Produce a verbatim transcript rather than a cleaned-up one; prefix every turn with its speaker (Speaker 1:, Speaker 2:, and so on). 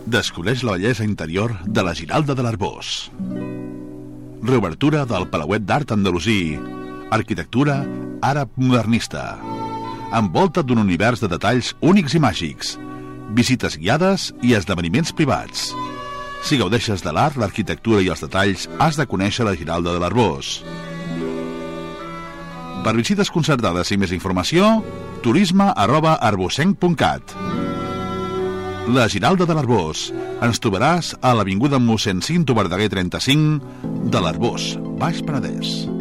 Speaker 1: Descobreix la bellesa interior de la Giralda de l'Arboç. Reobertura del Palauet d'Art Andalusí. Arquitectura àrab modernista. Envolta't d'un univers de detalls únics i màgics. Visites guiades i esdeveniments privats. Si gaudeixes de l'art, l'arquitectura i els detalls, has de conèixer la Giralda de l'Arboç. Per visites concertades i més informació, turisme arroba arbocenc punt cat. La Giralda de l'Arboç. Ens trobaràs a l'avinguda mossèn Cinto Verdaguer trenta-cinc de l'Arboç, Baix Penedès.